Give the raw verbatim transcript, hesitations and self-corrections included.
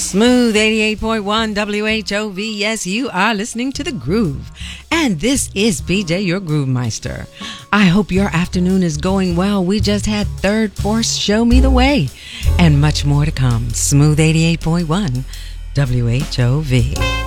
Smooth eighty-eight point one W H O V. Yes, you are listening to The Groove. And this is P J, your Groove Meister. I hope your afternoon is going well. We just had Third Force Show Me the Way. And much more to come. Smooth eighty-eight point one W H O V.